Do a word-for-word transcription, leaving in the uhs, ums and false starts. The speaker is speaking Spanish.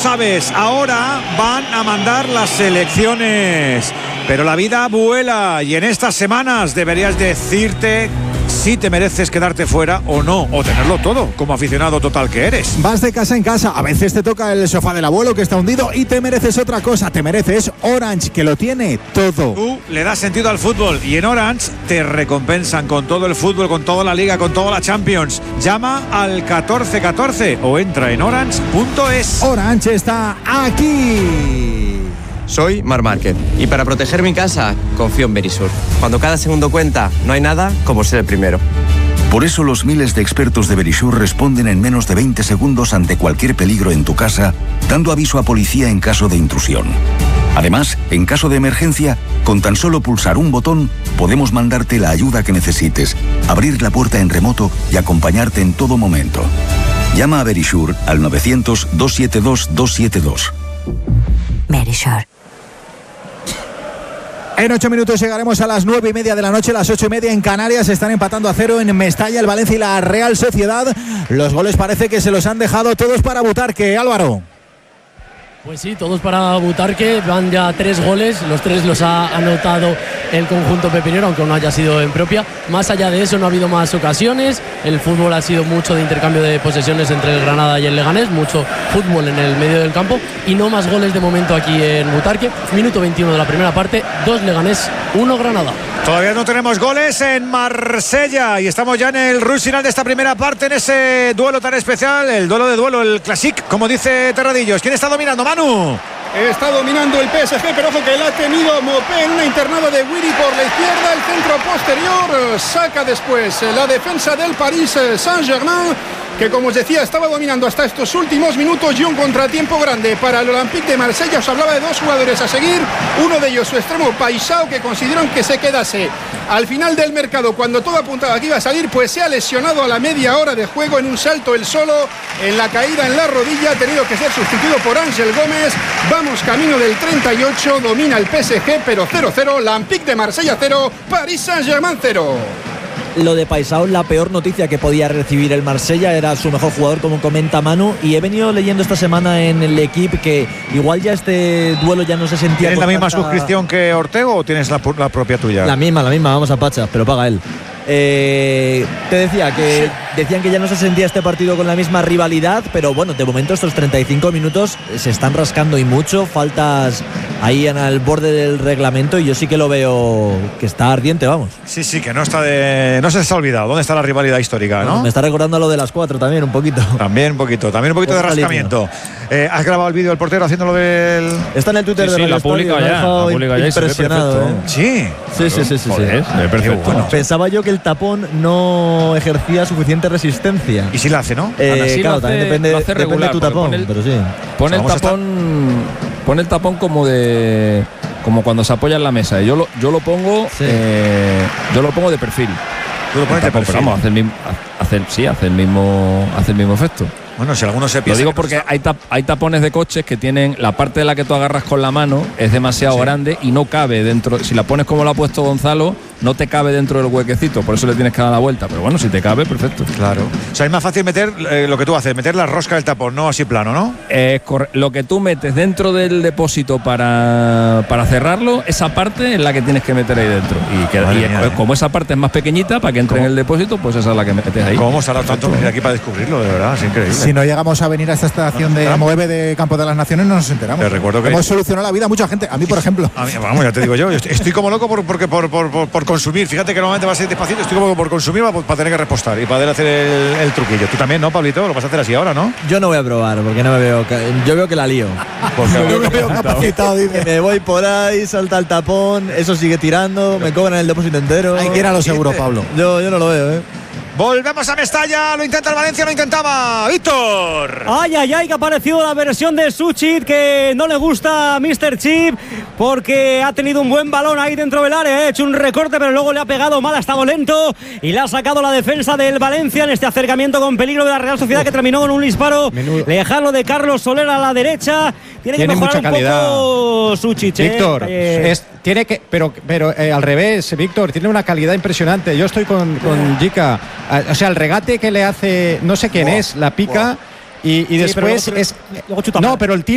sabes, ahora van a mandar las selecciones. Pero la vida vuela y en estas semanas deberías decirte si te mereces quedarte fuera o no, o tenerlo todo, como aficionado total que eres. Vas de casa en casa, a veces te toca el sofá del abuelo que está hundido y te mereces otra cosa, te mereces Orange, que lo tiene todo. Tú le das sentido al fútbol y en Orange te recompensan con todo el fútbol, con toda la liga, con toda la Champions. Llama al catorce catorce o entra en orange punto es. Orange está aquí. Soy Mar Márquez y para proteger mi casa confío en Verisur. Cuando cada segundo cuenta, no hay nada como ser el primero. Por eso los miles de expertos de Verisur responden en menos de veinte segundos ante cualquier peligro en tu casa, dando aviso a policía en caso de intrusión. Además, en caso de emergencia, con tan solo pulsar un botón, podemos mandarte la ayuda que necesites, abrir la puerta en remoto y acompañarte en todo momento. Llama a Verisur al novecientos, doscientos setenta y dos, doscientos setenta y dos. Verisur. En ocho minutos llegaremos a las nueve y media de la noche, las ocho y media en Canarias. Están empatando a cero en Mestalla, el Valencia y la Real Sociedad. Los goles parece que se los han dejado todos para Butarque, Álvaro. Pues sí, todos para Butarque, van ya tres goles, los tres los ha anotado el conjunto pepinero, aunque no haya sido en propia. Más allá de eso no ha habido más ocasiones, el fútbol ha sido mucho de intercambio de posesiones entre el Granada y el Leganés, mucho fútbol en el medio del campo y no más goles de momento aquí en Butarque. Minuto veintiuno de la primera parte, dos Leganés, uno Granada. Todavía no tenemos goles en Marsella y estamos ya en el rush final de esta primera parte, en ese duelo tan especial, el duelo de duelo, el Classic, como dice Terradillos. ¿Quién está dominando, Manu? Está dominando el P S G, pero ojo que la ha tenido Mopé en una internada de Wiri por la izquierda, el centro posterior, saca después la defensa del Paris Saint-Germain, que como os decía estaba dominando hasta estos últimos minutos, y un contratiempo grande para el Olympique de Marsella. Os hablaba de dos jugadores a seguir, uno de ellos su extremo Paisao, que consiguieron que se quedase al final del mercado cuando todo apuntaba que iba a salir, pues se ha lesionado a la media hora de juego en un salto él solo, en la caída en la rodilla, ha tenido que ser sustituido por Ángel Gómez. Vamos camino del treinta y ocho, domina el P S G, pero cero cero, Olympique de Marsella cero, Paris Saint-Germain cero. Lo de Paisao, la peor noticia que podía recibir el Marsella, era su mejor jugador, como comenta Manu, y he venido leyendo esta semana en el equipo que igual ya este duelo ya no se sentía. ¿Tienes la misma tanta... suscripción que Ortego o tienes la, la propia tuya? La misma, la misma, vamos a Pacha, pero paga él. Eh, te decía que sí. Decían que ya no se sentía este partido con la misma rivalidad, pero bueno, de momento estos treinta y cinco minutos se están rascando y mucho, faltas ahí en el borde del reglamento, y yo sí que lo veo que está ardiente, vamos. Sí, sí, que no está de, no se está olvidado dónde está la rivalidad histórica, ¿no? Me está recordando lo de las cuatro también, un poquito. También un poquito, también un poquito de rascamiento. Eh, ¿Has grabado el vídeo del portero haciéndolo del...? Está en el Twitter sí, de sí, Radio la pública Estadio, ya, la pública ya, impresionado, ¿eh? Sí. Sí, sí, sí, sí, Joder, sí. se ve perfecto. Bueno. Pensaba yo que el tapón no ejercía suficiente resistencia. Y si la hace, ¿no? Eh, Así claro, lo hace- también depende, lo hace depende regular, de tu porque tapón, pone el- pero sí. Pone el Vamos a estar- tapón, pone el tapón como de, como cuando se apoya en la mesa. Yo lo, yo lo pongo, Sí. eh, yo lo pongo de perfil. Tú lo pones de El tapón, perfil. pero vamos, hace el mismo, hace, sí, hace el mismo, hace el mismo efecto. Bueno, si alguno se Lo piensa digo que no porque está- hay, tap- hay tapones de coches que tienen la parte de la que tú agarras con la mano es demasiado Sí. grande y no cabe dentro. Si la pones como lo ha puesto Gonzalo, no te cabe dentro del huequecito, por eso le tienes que dar la vuelta. Pero bueno, si te cabe, perfecto. Claro. O sea, es más fácil meter eh, lo que tú haces, meter la rosca del tapón, no así plano, ¿no? Eh, corre- lo que tú metes dentro del depósito para, para cerrarlo, esa parte es la que tienes que meter ahí dentro. Y, que, Madre y mía, co- eh. como esa parte es más pequeñita para que entre ¿Cómo? en el depósito, pues esa es la que metes ahí. ¿Cómo hemos tardado tanto en venir aquí para descubrirlo? De verdad, es increíble. Si no llegamos a venir a esta estación de Moeve de Campo de las Naciones, no nos enteramos. Te recuerdo que- hemos solucionado la vida a mucha gente. A mí, por ejemplo. A mí, vamos, ya te digo yo, yo estoy, estoy como loco por, porque por, por, por, por consumir. Fíjate que normalmente va a ser despacito, estoy como por consumir para, para tener que repostar y poder hacer el, el truquillo. Tú también, ¿no, Pablito? Lo vas a hacer así ahora, ¿no? Yo no voy a probar porque no me veo. ca- Yo veo que la lío. Porque Yo me veo capacitado, Que dice. me voy por ahí, salta el tapón, eso sigue tirando, me cobran el depósito entero. Hay que ir a lo seguro, Pablo. Yo, yo no lo veo, ¿eh? volvemos a Mestalla, lo intenta el Valencia, lo intentaba Víctor. Ay, ay, ay, que ha aparecido la versión de Suchit que no le gusta a míster Chip porque ha tenido un buen balón ahí dentro del área, ha hecho un recorte pero luego le ha pegado mal, ha estado lento y le ha sacado la defensa del Valencia en este acercamiento con peligro de la Real Sociedad, que terminó con un disparo Menudo. lejano de Carlos Soler a la derecha. Tiene, Tiene que mejorar mucha un calidad. poco Suchit, ¿eh? Víctor, Eh, es- tiene que, pero, pero eh, al revés, Víctor, tiene una calidad impresionante. Yo estoy con, con Jica. Ah, o sea, el regate que le hace, no sé quién Buah, es, la pica buah. y, y sí, pero después luego- es. luego chuta No, mal. pero el tiro.